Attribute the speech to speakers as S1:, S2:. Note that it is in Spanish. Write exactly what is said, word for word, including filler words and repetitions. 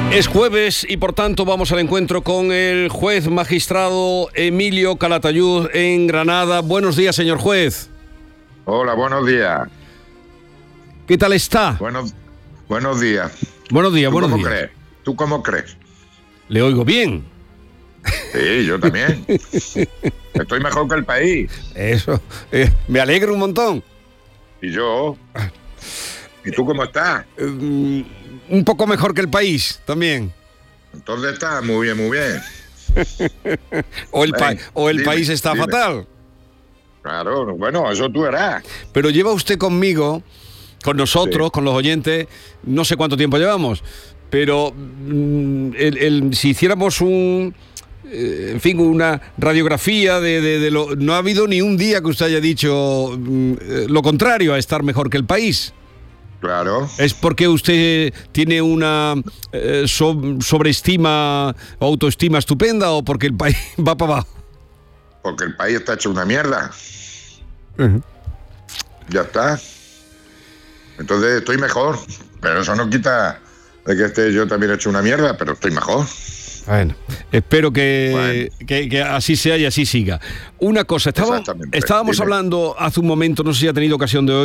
S1: Es jueves y por tanto vamos al encuentro con el juez magistrado Emilio Calatayud en Granada. Buenos días, señor juez.
S2: Hola, buenos días.
S1: ¿Qué tal está?
S2: Buenos, buenos días.
S1: Buenos días,
S2: ¿Tú
S1: buenos
S2: cómo
S1: días.
S2: crees? ¿Tú cómo crees?
S1: Le oigo bien.
S2: Sí, yo también. Estoy mejor que el país.
S1: Eso, eh, me alegro un montón.
S2: Y yo. ¿Y tú cómo estás?
S1: Eh, un poco mejor que el país también.
S2: Entonces está muy bien, muy bien.
S1: O el, pa-
S2: Ven,
S1: o el
S2: dime,
S1: país está
S2: dime.
S1: fatal.
S2: Claro, bueno, eso tú eras.
S1: Pero lleva usted conmigo, con nosotros,
S2: Sí.
S1: con los oyentes, no sé cuánto tiempo llevamos, pero mm, el, el- si hiciéramos un, eh, en fin, una radiografía de, de- de lo... No ha habido ni un día que usted haya dicho mm, eh, lo contrario a estar mejor que el país.
S2: Claro.
S1: ¿Es porque usted tiene una eh, so- sobreestima o autoestima estupenda o porque el país va para abajo?
S2: Porque el país está hecho una mierda. Ya está. Entonces estoy mejor. Pero eso no quita de que esté yo también hecho una mierda, pero estoy mejor.
S1: Bueno, espero que,
S2: Bueno.
S1: que, que así sea y así siga. Una cosa, estaba-
S2: Exactamente.
S1: estábamos
S2: Dime.
S1: hablando hace un momento, no sé si ha tenido ocasión de